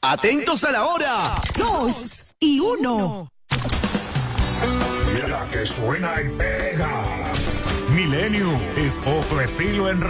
Atentos a la hora. 2 y 1. La que suena y pega. Milenio es otro estilo en radio.